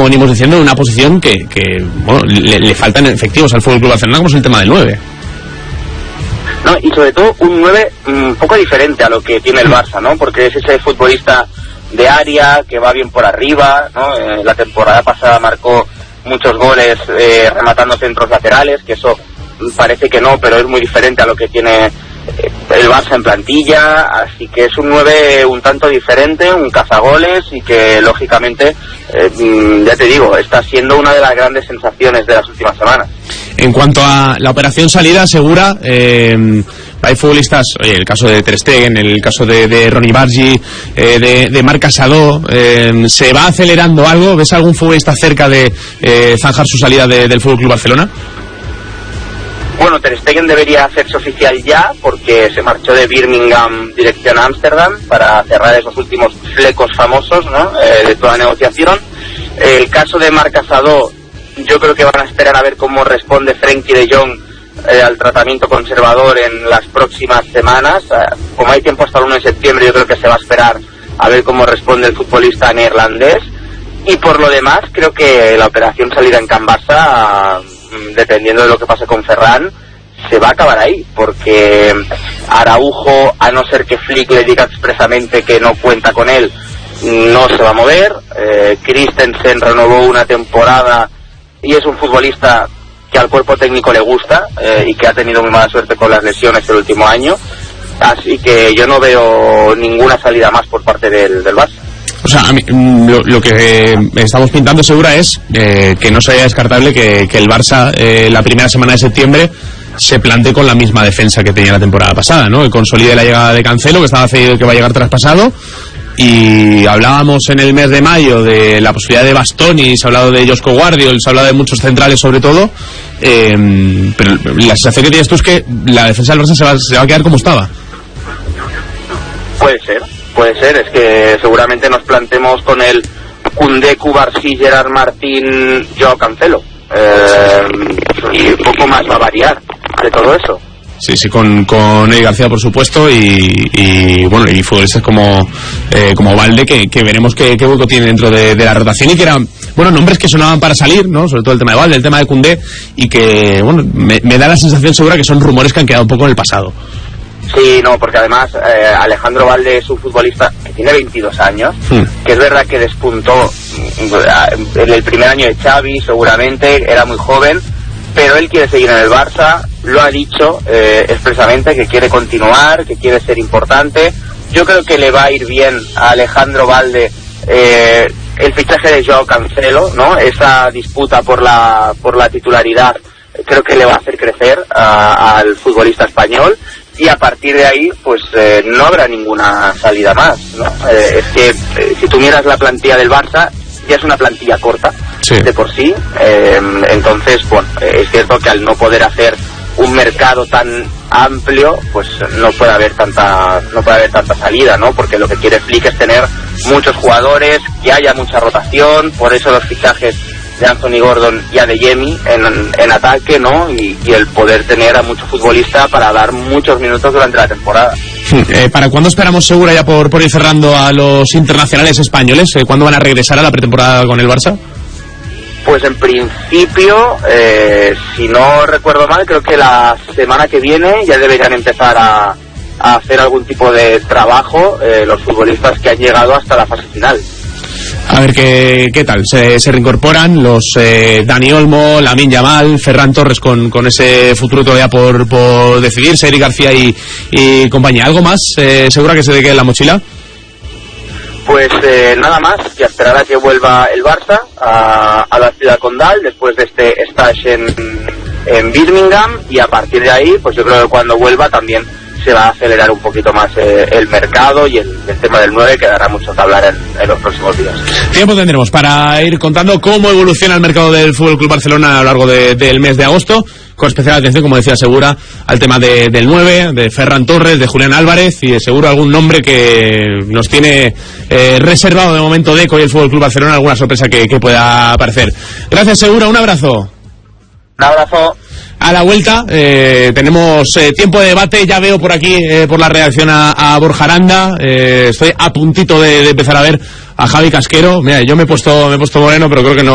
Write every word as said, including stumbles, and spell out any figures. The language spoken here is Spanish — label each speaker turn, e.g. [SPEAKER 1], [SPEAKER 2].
[SPEAKER 1] como venimos diciendo, en una posición que, que bueno, le, le faltan efectivos al F C Barcelona, como es el tema del nueve.
[SPEAKER 2] No, y sobre todo un nueve un poco diferente a lo que tiene el Barça, ¿no? Porque es ese futbolista de área que va bien por arriba, ¿no? Eh, la temporada pasada marcó muchos goles eh, rematando centros laterales, que eso parece que no, pero es muy diferente a lo que tiene eh, el Barça en plantilla, así que es un nueve un tanto diferente, un cazagoles y que lógicamente, eh, ya te digo, está siendo una de las grandes sensaciones de las últimas semanas.
[SPEAKER 1] En cuanto a la operación salida segura, eh, hay futbolistas, oye, el caso de Ter Stegen, el caso de, de Ronny Bargi, eh, de, de Marc Casadó, eh, ¿se va acelerando algo? ¿Ves algún futbolista cerca de eh, zanjar su salida de, del F C Barcelona?
[SPEAKER 2] Bueno, Ter Stegen debería hacerse oficial ya, porque se marchó de Birmingham dirección a Ámsterdam para cerrar esos últimos flecos famosos, ¿no? eh, de toda la negociación. El caso de Marc Casadó, yo creo que van a esperar a ver cómo responde Frenkie de Jong eh, al tratamiento conservador en las próximas semanas. Eh, como hay tiempo hasta el uno de septiembre, yo creo que se va a esperar a ver cómo responde el futbolista neerlandés. Y por lo demás, creo que la operación salida en Can Barça, dependiendo de lo que pase con Ferran, se va a acabar ahí, porque Araujo, a no ser que Flick le diga expresamente que no cuenta con él, no se va a mover. eh, Christensen renovó una temporada y es un futbolista que al cuerpo técnico le gusta eh, y que ha tenido muy mala suerte con las lesiones el último año, así que yo no veo ninguna salida más por parte del, del Barça.
[SPEAKER 1] O sea, a mí, lo, lo que eh, estamos pintando segura es eh, que no sería descartable que, que el Barça eh, la primera semana de septiembre se plantee con la misma defensa que tenía la temporada pasada, ¿no? Que consolide la llegada de Cancelo, que estaba cedido y que va a llegar traspasado. Y hablábamos en el mes de mayo de la posibilidad de Bastoni, se ha hablado de Josko Guardiola, se ha hablado de muchos centrales sobre todo, eh, pero la sensación que tienes tú es que la defensa del Barça se va, se va a quedar como estaba.
[SPEAKER 2] Puede ser, puede ser, es que seguramente nos plantemos con el Koundé, Cubarsí, Gerard Martín, Joao Cancelo, eh, y un poco más va a variar de todo eso.
[SPEAKER 1] Sí, sí, con, con Eddie García, por supuesto, y, y bueno, y futbolistas como eh, como Valde, que, que veremos qué, qué hueco tiene dentro de, de la rotación, y que eran, bueno, nombres que sonaban para salir, ¿no? Sobre todo el tema de Valde, el tema de Koundé, y que, bueno, me, me da la sensación segura que son rumores que han quedado un poco en el pasado.
[SPEAKER 2] Sí, no, porque además eh, Alejandro Valde es un futbolista que tiene veintidós años, hmm. que es verdad que despuntó en el primer año de Xavi, seguramente, era muy joven, pero él quiere seguir en el Barça, lo ha dicho eh, expresamente, que quiere continuar, que quiere ser importante. Yo creo que le va a ir bien a Alejandro Valde eh, el fichaje de Joao Cancelo, ¿no? Esa disputa por la por la titularidad creo que le va a hacer crecer a, al futbolista español, y a partir de ahí pues eh, no habrá ninguna salida más, ¿no? Eh, es que eh, si tú miras la plantilla del Barça, ya es una plantilla corta, sí, de por sí, eh, entonces, bueno, eh, es cierto que al no poder hacer un mercado tan amplio, pues no puede haber tanta no puede haber tanta salida, ¿no? Porque lo que quiere Flick es tener muchos jugadores, que haya mucha rotación, por eso los fichajes de Anthony Gordon y Adeyemi en, en ataque, ¿no? Y, y el poder tener a muchos futbolistas para dar muchos minutos durante la temporada.
[SPEAKER 1] Eh, ¿Para cuándo esperamos, segura, ya por, por ir cerrando, a los internacionales españoles? Eh, ¿Cuándo van a regresar a la pretemporada con el Barça?
[SPEAKER 2] Pues en principio, eh, si no recuerdo mal, creo que la semana que viene ya deberían empezar a, a hacer algún tipo de trabajo eh, los futbolistas que han llegado hasta la fase final.
[SPEAKER 1] A ver qué, qué tal, se, se reincorporan los eh, Dani Olmo, Lamine Yamal, Ferran Torres con, con ese futuro todavía por, por decidirse, Eric García y, y compañía. ¿Algo más, eh, segura, que se te quede en la mochila?
[SPEAKER 2] Pues eh, nada más, y a esperar a que vuelva el Barça a, a la ciudad condal después de este stage en, en Birmingham, y a partir de ahí, pues yo creo que cuando vuelva también se va a acelerar un poquito más eh, el mercado, y el, el tema del nueve que dará mucho que hablar en, en los próximos días.
[SPEAKER 1] Tiempo tendremos para ir contando cómo evoluciona el mercado del F C Barcelona a lo largo de, del mes de agosto, con especial atención, como decía Segura, al tema de, del nueve, de Ferran Torres, de Julián Álvarez, y de seguro algún nombre que nos tiene eh, reservado de momento Deco y el F C Barcelona, alguna sorpresa que, que pueda aparecer. Gracias, Segura, un abrazo.
[SPEAKER 2] Un abrazo.
[SPEAKER 1] A la vuelta eh, tenemos eh, tiempo de debate. Ya veo por aquí, eh, por la reacción a, a Borja Aranda, eh, estoy a puntito de, de empezar a ver a Javi Casquero. Mira, yo me he puesto me he puesto moreno, pero creo que no